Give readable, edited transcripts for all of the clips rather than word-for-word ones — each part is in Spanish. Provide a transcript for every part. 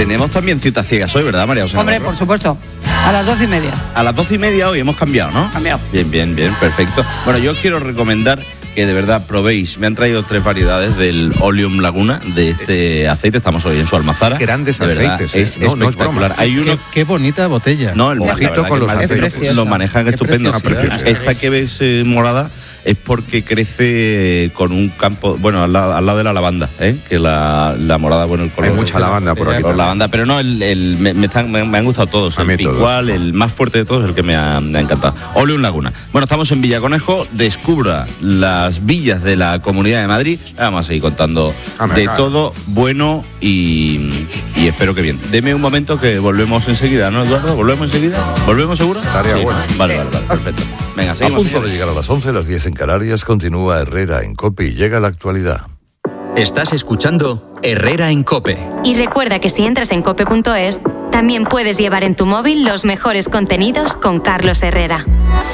Tenemos también citas ciegas hoy, ¿verdad, María José? Hombre, por supuesto. A las 12:30. A las 12:30 hoy hemos cambiado, ¿no? Cambiado. Bien, perfecto. Bueno, yo os quiero recomendar que de verdad probéis. Me han traído 3 variedades del Oleum Laguna, de este aceite. Estamos hoy en su almazara. Grandes de verdad, aceites, es no es espectacular. broma. Hay uno... Qué bonita botella. No, el mojito con los aceites. lo manejan estupendo. preciosidad. Esta que ves morada es porque crece con un campo, bueno, al lado de la lavanda, que la morada, bueno, el color. Hay mucha lavanda por aquí. Por lavanda, pero no, me han gustado todos. El picual, el más fuerte de todos, el que me ha encantado. Oleum Laguna. Bueno, estamos en Villaconejo. Descubra las villas de la Comunidad de Madrid. Vamos a seguir contando de todo bueno y espero que bien. Deme un momento que volvemos enseguida, ¿no, Eduardo? ¿Volvemos enseguida? ¿Volvemos seguro? Estaría bueno. Vale, perfecto. Venga, A seguimos. punto de llegar a las 11, las 10 en Canarias, continúa Herrera en COPE y llega la actualidad. Estás escuchando Herrera en COPE. Y recuerda que si entras en cope.es, también puedes llevar en tu móvil los mejores contenidos con Carlos Herrera.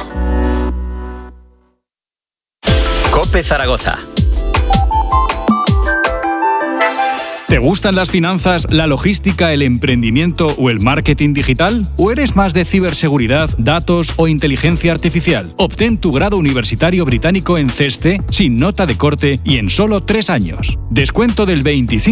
COPE Zaragoza. ¿Te gustan las finanzas, la logística, el emprendimiento o el marketing digital? ¿O eres más de ciberseguridad, datos o inteligencia artificial? Obtén tu grado universitario británico en CESTE sin nota de corte y en solo 3 años. Descuento del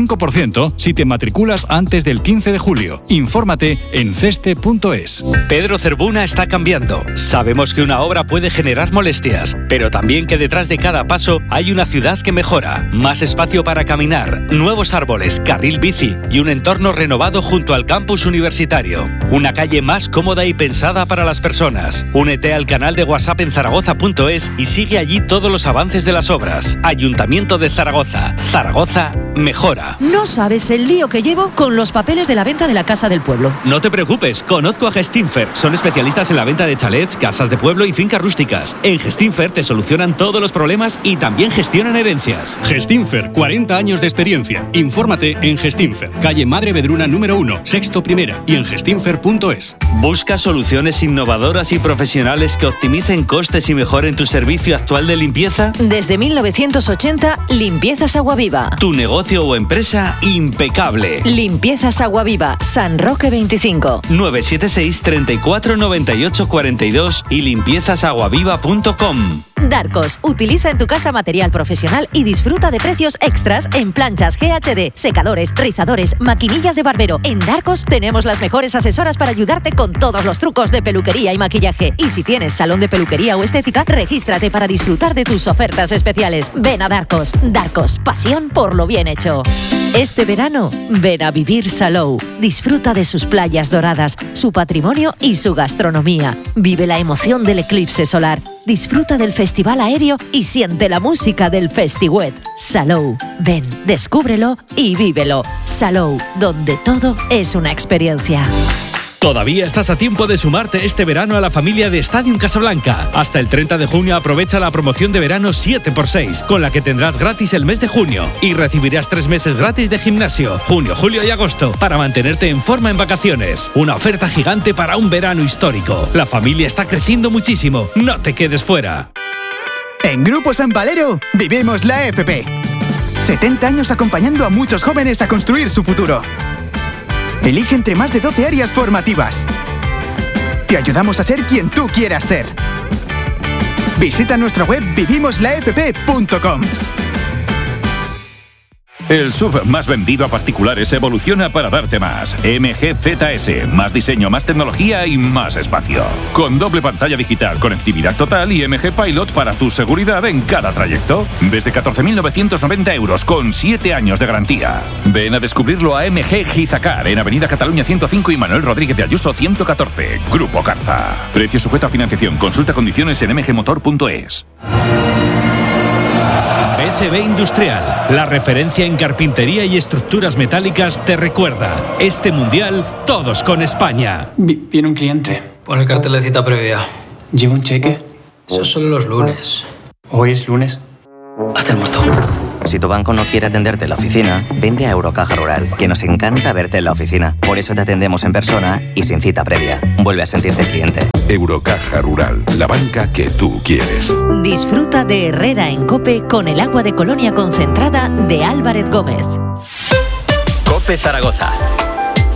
25% si te matriculas antes del 15 de julio. Infórmate en ceste.es. Pedro Zerbuna está cambiando. Sabemos que una obra puede generar molestias, pero también que detrás de cada paso hay una ciudad que mejora. Más espacio para caminar, nuevos árboles, carril bici y un entorno renovado junto al campus universitario. Una calle más cómoda y pensada para las personas. Únete al canal de WhatsApp en zaragoza.es y sigue allí todos los avances de las obras. Ayuntamiento de Zaragoza. Zaragoza mejora. No sabes el lío que llevo con los papeles de la venta de la casa del pueblo. No te preocupes, conozco a Gestinfer. Son especialistas en la venta de chalets, casas de pueblo y fincas rústicas. En Gestinfer te solucionan todos los problemas y también gestionan herencias. Gestinfer, 40 años de experiencia. Infórmate en Gestinfer, calle Madre Vedruna número 1, sexto primera y en gestinfer.es. ¿Buscas soluciones innovadoras y profesionales que optimicen costes y mejoren tu servicio actual de limpieza? Desde 1980, Limpiezas Aguaviva. Tu negocio o empresa impecable. Limpiezas Aguaviva, San Roque 25. 976 34 98 42 y limpiezasaguaviva.com. Darcos, utiliza en tu casa material profesional y disfruta de precios extras en planchas GHD, secadores, rizadores, maquinillas de barbero. En Darcos tenemos las mejores asesoras para ayudarte con todos los trucos de peluquería y maquillaje. Y si tienes salón de peluquería o estética, regístrate para disfrutar de tus ofertas especiales. Ven a Darcos. Darcos, pasión por lo bien hecho. Este verano, ven a vivir Salou. Disfruta de sus playas doradas, su patrimonio y su gastronomía. Vive la emoción del eclipse solar. Disfruta del festival aéreo y siente la música del FestiWet. Salou. Ven, descúbrelo y vívelo. Salou, donde todo es una experiencia. Todavía estás a tiempo de sumarte este verano a la familia de Stadium Casablanca. Hasta el 30 de junio aprovecha la promoción de verano 7x6, con la que tendrás gratis el mes de junio y recibirás 3 meses gratis de gimnasio, junio, julio y agosto, para mantenerte en forma en vacaciones. Una oferta gigante para un verano histórico. La familia está creciendo muchísimo. No te quedes fuera. En Grupo San Valero vivimos la FP. 70 años acompañando a muchos jóvenes a construir su futuro. Elige entre más de 12 áreas formativas. Te ayudamos a ser quien tú quieras ser. Visita nuestra web vivimoslafp.com. El SUV más vendido a particulares evoluciona para darte más. MG ZS, más diseño, más tecnología y más espacio. Con doble pantalla digital, conectividad total y MG Pilot para tu seguridad en cada trayecto. Desde 14.990 euros con 7 años de garantía. Ven a descubrirlo a MG Gizacar en Avenida Cataluña 105 y Manuel Rodríguez de Ayuso 114. Grupo Carza. Precio sujeto a financiación. Consulta condiciones en mgmotor.es. PCB Industrial, la referencia en carpintería y estructuras metálicas, te recuerda: este mundial, todos con España. Viene un cliente. Pon el cartel de cita previa. ¿Lleva un cheque? Eso son los lunes. ¿Hoy es lunes? Hacemos todo. Si tu banco no quiere atenderte en la oficina, vente a Eurocaja Rural, que nos encanta verte en la oficina. Por eso te atendemos en persona y sin cita previa. Vuelve a sentirte cliente. Eurocaja Rural, la banca que tú quieres. Disfruta de Herrera en COPE con el agua de Colonia concentrada de Álvarez Gómez. COPE Zaragoza.